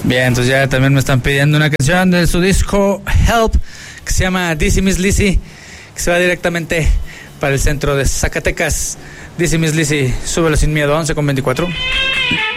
Bien, entonces ya también me están pidiendo una canción de su disco Help, que se llama Dizzy Miss Lizzy, que se va directamente para el centro de Zacatecas. Dizzy Miss Lizzy, súbelo sin miedo, 11:24.